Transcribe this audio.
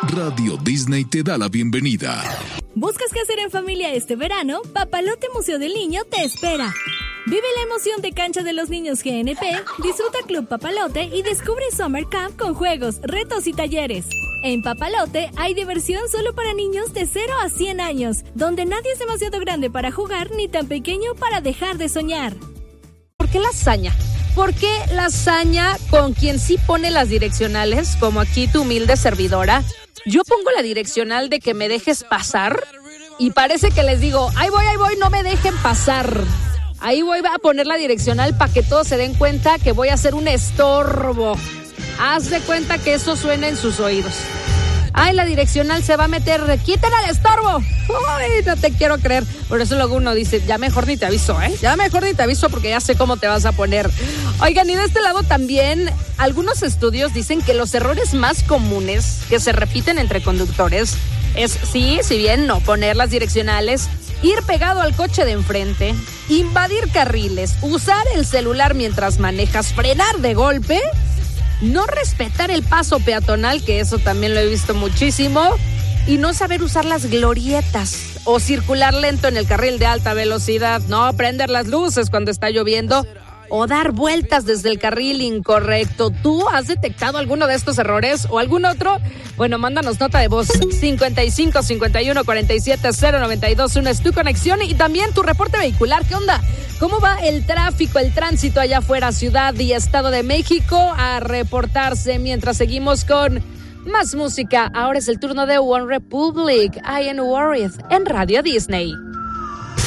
Radio Disney te da la bienvenida. ¿Buscas qué hacer en familia este verano? Papalote Museo del Niño te espera. Vive la emoción de Cancha de los Niños GNP, disfruta Club Papalote y descubre Summer Camp con juegos, retos y talleres. En Papalote hay diversión solo para niños de 0 a 100 años, donde nadie es demasiado grande para jugar ni tan pequeño para dejar de soñar. ¿Por qué lasaña? ¿Por qué lasaña con quien sí pone las direccionales, como aquí tu humilde servidora? Yo pongo la direccional de que me dejes pasar y parece que les digo, ahí voy, no me dejen pasar. Ahí voy a poner la direccional para que todos se den cuenta que voy a hacer un estorbo. Haz de cuenta que eso suena en sus oídos. Ay, la direccional se va a meter, quiten al estorbo. Ay, no te quiero creer. Por eso luego uno dice, ya mejor ni te aviso, Ya mejor ni te aviso porque ya sé cómo te vas a poner. Oigan, y de este lado también, algunos estudios dicen que los errores más comunes que se repiten entre conductores es, sí, si bien no poner las direccionales, ir pegado al coche de enfrente, invadir carriles, usar el celular mientras manejas, frenar de golpe, no respetar el paso peatonal, que eso también lo he visto muchísimo, y no saber usar las glorietas o circular lento en el carril de alta velocidad, no prender las luces cuando está lloviendo o dar vueltas desde el carril incorrecto. ¿Tú has detectado alguno de estos errores o algún otro? Bueno, mándanos nota de voz 55 51 47 092 1 es tu conexión y también tu reporte vehicular. ¿Qué onda? ¿Cómo va el tráfico, el tránsito allá afuera, Ciudad y Estado de México? A reportarse mientras seguimos con más música. Ahora es el turno de One Republic, I Am Worried, en Radio Disney.